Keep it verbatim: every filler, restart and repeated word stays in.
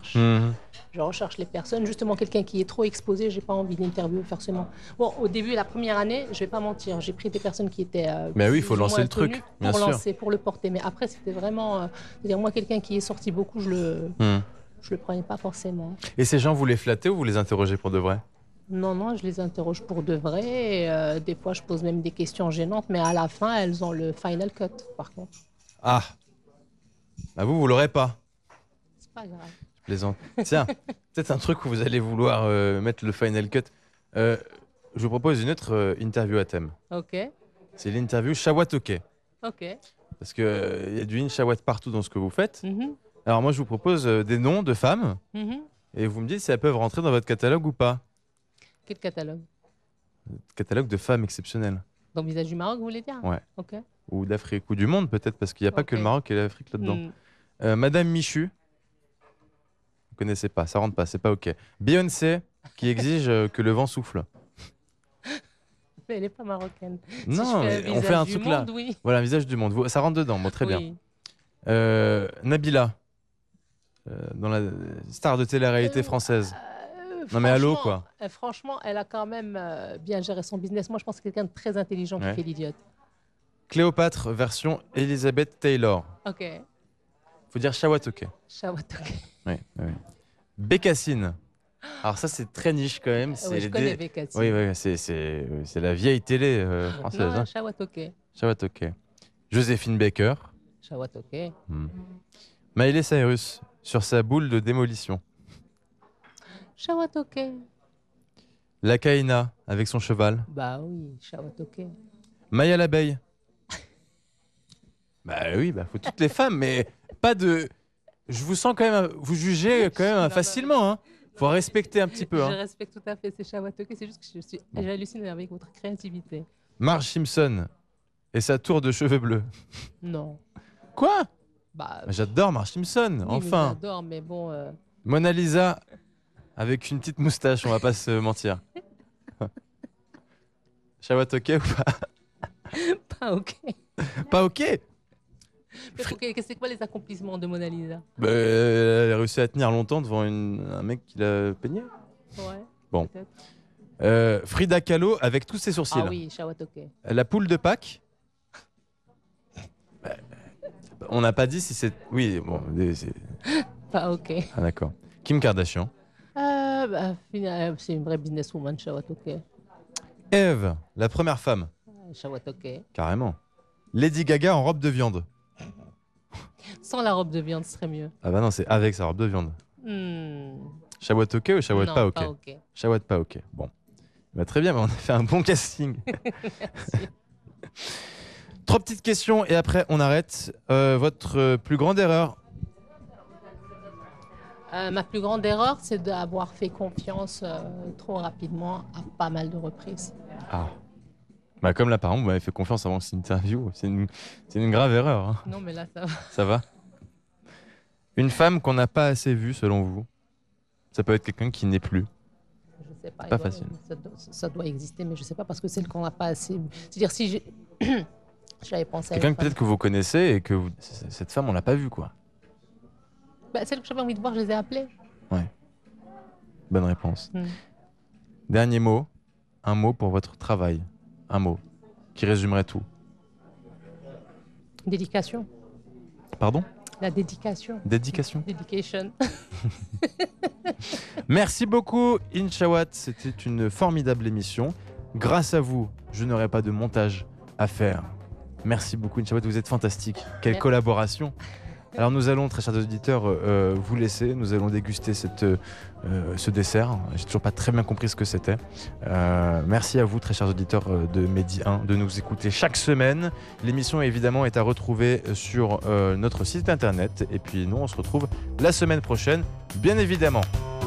recherche. Mmh. Je recherche les personnes. Justement, quelqu'un qui est trop exposé, j'ai pas envie d'interviewer forcément. Bon, au début, la première année, je vais pas mentir, j'ai pris des personnes qui étaient. Euh, Mais oui, il faut plus ou lancer moins le truc, connues bien pour sûr. lancer, pour le porter. Mais après, c'était vraiment. Euh, c'est-à-dire, moi, quelqu'un qui est sorti beaucoup, je le, Mmh. je le prenais pas forcément. Et ces gens, vous les flattez ou vous les interrogez pour de vrai? Non, non, je les interroge pour de vrai. Et, euh, des fois, je pose même des questions gênantes, mais à la fin, elles ont le final cut, par contre. Ah, bah vous, vous l'aurez pas. C'est pas grave. Je plaisante. Tiens, peut-être un truc où vous allez vouloir euh, mettre le final cut. Euh, je vous propose une autre euh, interview à thème. Ok, C'est l'interview Shawatoke. ok. Parce qu'il euh, y a du Inchawat partout dans ce que vous faites. Mhm, Alors moi, je vous propose euh, des noms de femmes mhm. et vous me dites si elles peuvent rentrer dans votre catalogue ou pas. Quel catalogue? Catalogue de femmes exceptionnelles. Dans le visage du Maroc, vous voulez dire? Ouais. Ok. Ou d'Afrique, ou du monde peut-être, parce qu'il n'y a pas Ok. que le Maroc et l'Afrique là-dedans. Hmm. Euh, Madame Michu. Vous connaissez pas, ça rentre pas, c'est pas ok. Beyoncé, qui exige euh, que le vent souffle. Mais elle n'est pas marocaine. Non, si je fais mais un on fait visage un du truc monde, là. Oui. Voilà, un visage du monde. Vous- Ça rentre dedans, bon, très bien. Oui. Euh, Nabila, euh, dans la star de télé-réalité Euh, française. Euh, Non, mais allô, franchement, quoi. euh, franchement, elle a quand même euh, bien géré son business. Moi, je pense que c'est quelqu'un de très intelligent Ouais. qui fait l'idiote. Cléopâtre, version Elizabeth Taylor. Ok. Faut dire Shawatoke. Shawatoke. Oui, oui. Bécassine. Alors ça, c'est très niche quand même. Ouais, C'est je les connais dé- Bekati. Oui, oui, c'est c'est c'est la vieille télé euh, française. Non, Hein. Shawatoke. Shawatoke. Joséphine Baker. Shawatoke. Hmm. Miley Cyrus sur sa boule de démolition. Shawatoke. La Kaina avec son cheval. Bah oui, Shawatoke. Maya l'abeille. Bah oui, bah faut toutes les femmes, mais pas de. Je vous sens quand même. Vous jugez quand même Non, non, facilement. Hein. Faut respecter un petit peu. Je Hein. respecte tout à fait, c'est Shawatoke. C'est juste que je suis, Bon. j'hallucine avec votre créativité. Marge Simpson et sa tour de cheveux bleus. Non. Quoi? Bah, J'adore Marge Simpson. oui, mais Enfin. j'adore, mais bon. euh, Mona Lisa avec une petite moustache, on va pas se mentir. Shawatoke ou pas? Pas ok. Pas ok. Mais pour que- c'est quoi les accomplissements de Mona Lisa? Bah, elle a réussi à tenir longtemps devant une- un mec qui l'a peigné. Ouais. Bon. peut-être. Euh, Frida Kahlo avec tous ses sourcils. Ah oui, Shawatoke. La poule de Pâques. Bah, on n'a pas dit si c'est. Oui, bon. c'est- Pas ok. Ah, d'accord. Kim Kardashian. Euh, bah, fina- c'est une vraie businesswoman, Shawatoke. Eve, la première femme. Euh, Shawatoke. Carrément. Lady Gaga en robe de viande. Sans la robe de viande, ce serait mieux. Ah bah non, c'est avec sa robe de viande. Hmm. Shawatoke ou Shawat Non, pas ok? pas ok. Shawat pas ok. Bon. Bah, très bien, bah, on a fait un bon casting. Merci. Trois petites questions et après on arrête. Euh, votre euh, plus grande erreur? Euh, ma plus grande erreur, c'est d'avoir fait confiance euh, trop rapidement à pas mal de reprises. Ah. Bah comme là par exemple, vous m'avez fait confiance avant cette interview. C'est une, c'est une grave erreur. Hein. Non, mais là, ça va. Ça va? Une femme qu'on n'a pas assez vue selon vous? Ça peut être quelqu'un qui n'est plus. Je sais pas. Pas il doit- facile. Ça doit, ça doit exister, mais je sais pas parce que celle qu'on n'a pas assez. C'est-à-dire, si j'ai- j'avais pensé à Quelqu'un une que peut-être que vous connaissez et que vous- c- cette femme on l'a pas vue quoi. Bah, celle que j'avais envie de voir, je les ai appelées. Bonne réponse. Hmm. Dernier mot. Un mot pour votre travail. Un mot qui résumerait tout. Dédication. Pardon? La dédication. Dédication. Dedication. Merci beaucoup Inchawat, c'était une formidable émission. Grâce à vous, je n'aurai pas de montage à faire. Merci beaucoup Inchawat, vous êtes fantastique. Quelle Merci. collaboration. Alors nous allons, très chers auditeurs, euh, vous laisser. Nous allons déguster cette, euh, ce dessert. J'ai toujours pas très bien compris ce que c'était. Euh, merci à vous, très chers auditeurs euh, de Medi un, de nous écouter chaque semaine. L'émission évidemment est à retrouver sur euh, notre site internet. Et puis nous, on se retrouve la semaine prochaine, bien évidemment.